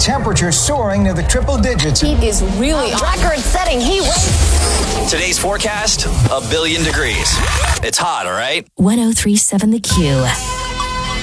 temperatures soaring near the triple digits. Heat is really record-setting heat wave. Today's forecast, 1 billion degrees. It's hot, all right? 103.7 The Q.